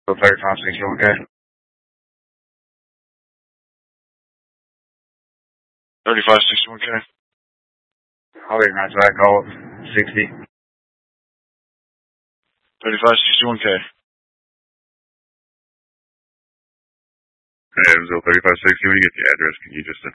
So 3561K. 3561K. I'll be right back. Call 60. 3561K. Hey, Evansville 3560, when you get the address, can you just